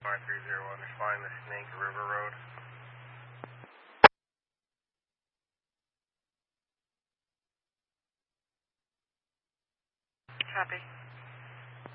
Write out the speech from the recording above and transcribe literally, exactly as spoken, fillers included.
R three zero one, they're flying the Snake River Road. Copy.